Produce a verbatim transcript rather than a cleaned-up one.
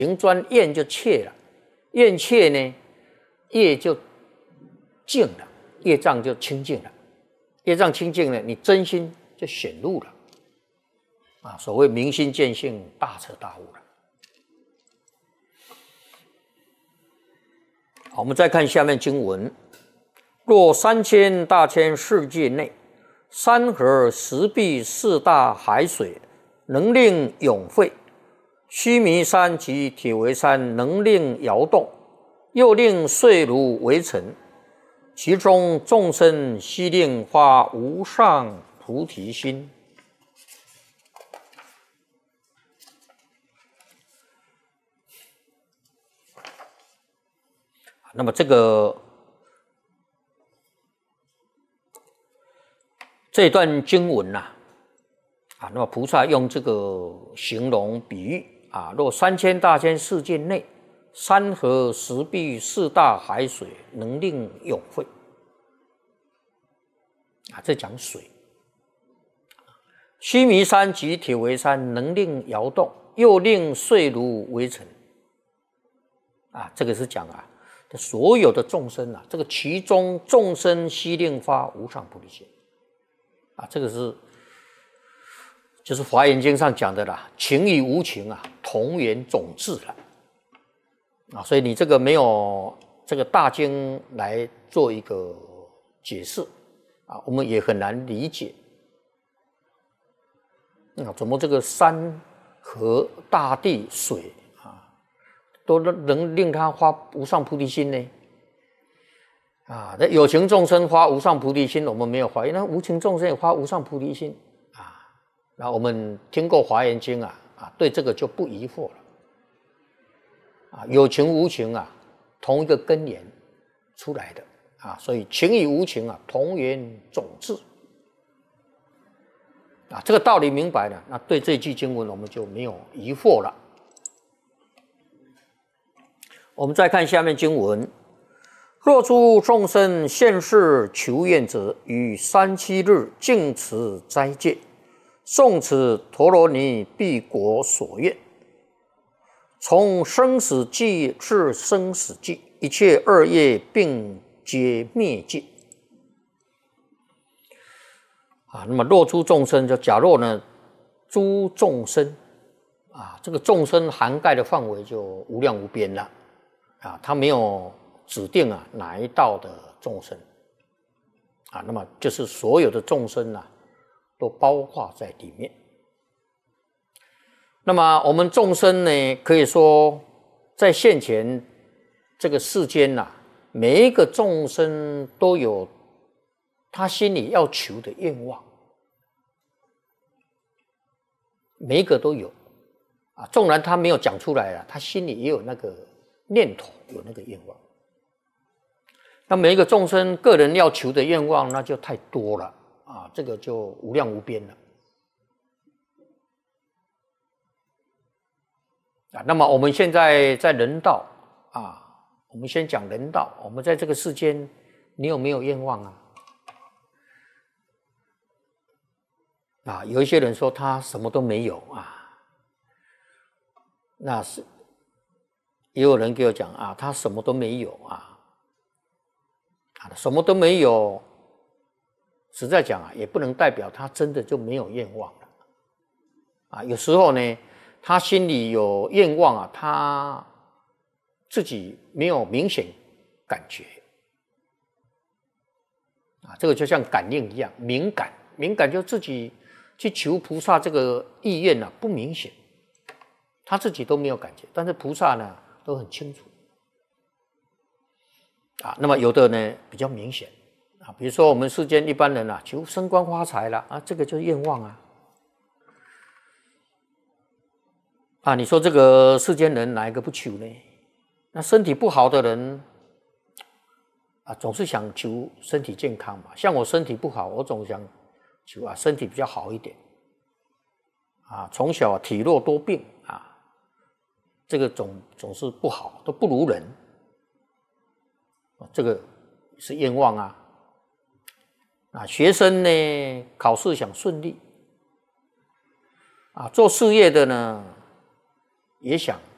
行专厌就怯了，厌怯呢，业就净了，业障就清净了，业障清净了，你真心就显露了。啊，所谓明心见性，大彻大悟了。好，我们再看下面经文：若三千大千世界内，山河石壁四大海水，能令永废；须弥山及铁围山，能令摇动，又令碎如为尘。其中众生悉令发无上菩提心。那么这个这段经文呐、啊，啊，那么菩萨用这个形容比喻啊，若三千大千世界内，山河石壁四大海水，能令永废。啊，这讲水。须弥山及铁围山，能令摇动，又令碎如为尘。啊，这个是讲啊。所有的众生啊，这个其中众生悉令发无上菩提心啊，这个是就是《华严经》上讲的啦，情与无情啊，同源种智了啊，所以你这个没有这个大经来做一个解释啊，我们也很难理解啊，怎么这个山河大地水都能令他发无上菩提心呢？啊，那有情众生发无上菩提心，我们没有怀疑；那无情众生也发无上菩提心啊。那我们听过《华严经》啊，啊，对这个就不疑惑了。啊，有情无情啊，同一个根源出来的啊，所以情与无情啊，同源种智啊，这个道理明白了，那对这句经文我们就没有疑惑了。我们再看下面经文：若诸众生现世求愿者，于三七日净持斋戒，诵持陀罗尼毗国所愿，从生死际至生死际，一切恶业并皆灭尽。啊，那么若诸众生，就假若呢，诸众生啊，这个众生涵盖的范围就无量无边了。啊，他没有指定啊哪一道的众生啊，那么就是所有的众生啊，都包括在里面。那么我们众生呢，可以说在现前这个世间呐、啊，每一个众生都有他心里要求的愿望，每一个都有啊，纵然他没有讲出来啊，他心里也有那个念头，有那个愿望。那每一个众生个人要求的愿望，那就太多了啊，这个就无量无边了啊。那么我们现在在人道啊，我们先讲人道，我们在这个世间，你有没有愿望啊？啊，有一些人说他什么都没有啊，那是。也有人给我讲啊，他什么都没有啊，啊，什么都没有，实在讲啊，也不能代表他真的就没有愿望了啊。有时候呢，他心里有愿望啊，他自己没有明显感觉啊，这个就像感应一样，敏感，敏感就自己去求菩萨这个意愿啊，不明显，他自己都没有感觉，但是菩萨呢？都很清楚啊，那么有的呢比较明显啊，比如说我们世间一般人啊，求升官发财了啊，这个就是愿望啊。啊，你说这个世间人哪一个不求呢？那身体不好的人啊，总是想求身体健康嘛。像我身体不好，我总想求啊身体比较好一点啊，从小体弱多病啊。这个总总是不好，都不如人，这个是愿望啊。啊，学生呢考试想顺利，啊，做事业的呢也想